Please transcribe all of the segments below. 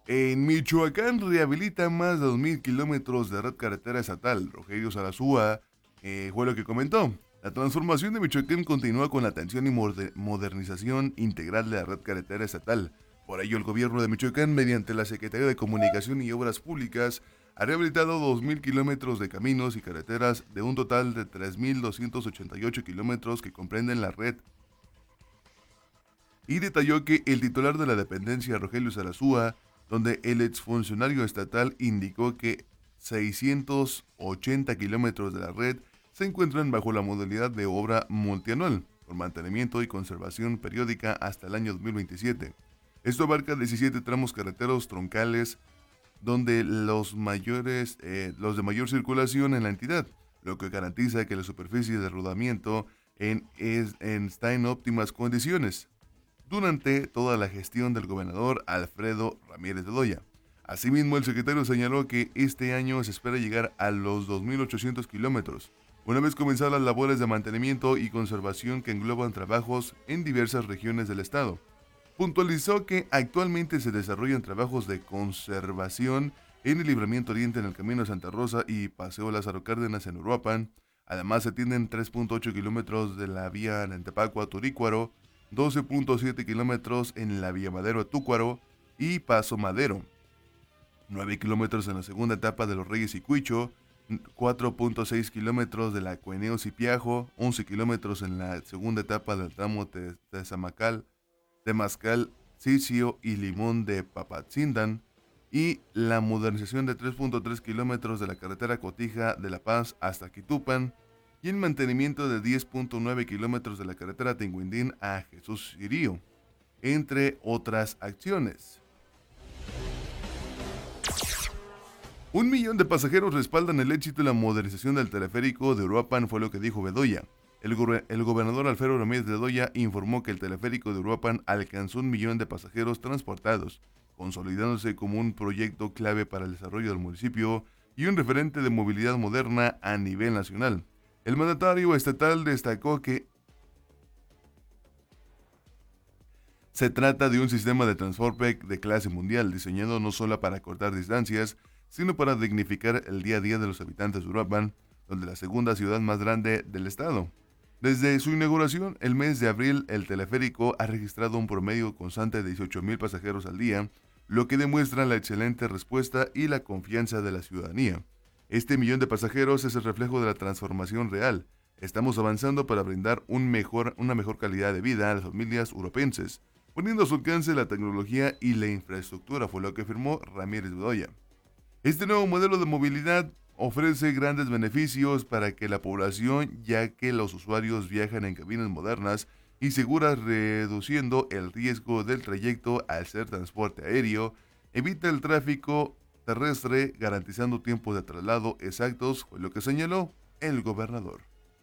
En Michoacán rehabilita más de 2.000 kilómetros de red carretera estatal. Rogelio Sarazúa fue lo que comentó. La transformación de Michoacán continúa con la atención y modernización integral de la red carretera estatal. Por ello, el gobierno de Michoacán, mediante la Secretaría de Comunicación y Obras Públicas, ha rehabilitado 2.000 kilómetros de caminos y carreteras de un total de 3.288 kilómetros que comprenden la red, y detalló que el titular de la dependencia, Rogelio Sarazúa, donde el exfuncionario estatal indicó que 680 kilómetros de la red se encuentran bajo la modalidad de obra multianual, con mantenimiento y conservación periódica hasta el año 2027. Esto abarca 17 tramos carreteros troncales, donde los de mayor circulación en la entidad, lo que garantiza que la superficie de rodamiento está en óptimas condiciones durante toda la gestión del gobernador Alfredo Ramírez de Bedoya. Asimismo, el secretario señaló que este año se espera llegar a los 2.800 kilómetros, una vez comenzadas las labores de mantenimiento y conservación que engloban trabajos en diversas regiones del estado. Puntualizó que actualmente se desarrollan trabajos de conservación en el Libramiento Oriente en el Camino a Santa Rosa y Paseo Lázaro Cárdenas en Uruapan. Además, se tienen 3.8 kilómetros de la vía Nantepacua a Turícuaro, 12.7 kilómetros en la vía Madero a Túcuaro y Paso Madero, 9 kilómetros en la segunda etapa de Los Reyes y Cuicho, 4.6 kilómetros de la Cueneos y Piajo, 11 kilómetros en la segunda etapa del tramo Tezamacal, Temazcal, Sicio y Limón de Papatzindan, y la modernización de 3.3 kilómetros de la carretera Cotija de La Paz hasta Quitupan, y el mantenimiento de 10.9 kilómetros de la carretera Tinguindín a Jesús Cirío, entre otras acciones. 1 millón de pasajeros respaldan el éxito y la modernización del teleférico de Uruapan, fue lo que dijo Bedoya. El gobernador Alfredo Ramírez de Bedoya informó que el teleférico de Uruapan alcanzó 1 millón de pasajeros transportados, consolidándose como un proyecto clave para el desarrollo del municipio y un referente de movilidad moderna a nivel nacional. El mandatario estatal destacó que se trata de un sistema de transporte de clase mundial, diseñado no solo para cortar distancias, sino para dignificar el día a día de los habitantes de Uruapan, donde la segunda ciudad más grande del estado. Desde su inauguración, el mes de abril, el teleférico ha registrado un promedio constante de 18,000 pasajeros al día, lo que demuestra la excelente respuesta y la confianza de la ciudadanía. Este millón de pasajeros es el reflejo de la transformación real. Estamos avanzando para brindar una mejor calidad de vida a las familias uropenses, poniendo a su alcance la tecnología y la infraestructura, fue lo que afirmó Ramírez Bedoya. Este nuevo modelo de movilidad ofrece grandes beneficios para que la población, ya que los usuarios viajan en cabinas modernas y seguras, reduciendo el riesgo del trayecto al ser transporte aéreo, evita el tráfico terrestre, garantizando tiempos de traslado exactos, fue lo que señaló el gobernador.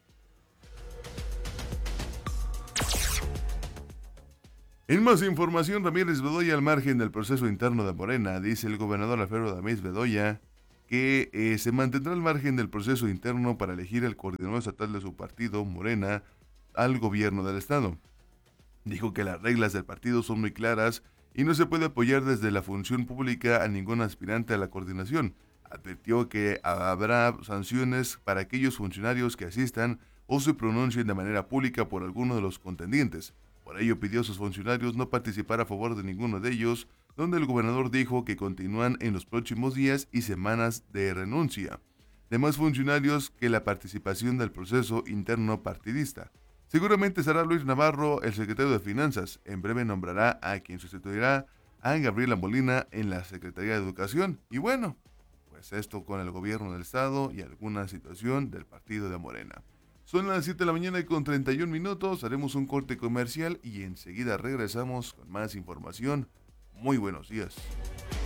En más información, Ramírez Bedoya, al margen del proceso interno de Morena, dice el gobernador Alfredo Ramírez Bedoya que se mantendrá al margen del proceso interno para elegir el coordinador estatal de su partido, Morena, al gobierno del estado. Dijo que las reglas del partido son muy claras y no se puede apoyar desde la función pública a ningún aspirante a la coordinación. Advirtió que habrá sanciones para aquellos funcionarios que asistan o se pronuncien de manera pública por alguno de los contendientes. Por ello pidió a sus funcionarios no participar a favor de ninguno de ellos, donde el gobernador dijo que continúan en los próximos días y semanas de renuncia. Demás funcionarios que la participación del proceso interno partidista. Seguramente será Luis Navarro, el secretario de Finanzas. En breve nombrará a quien sustituirá a Gabriela Molina en la Secretaría de Educación. Y bueno, pues esto con el gobierno del estado y alguna situación del partido de Morena. Son las 7 de la mañana y con 31 minutos. Haremos un corte comercial y enseguida regresamos con más información. Muy buenos días.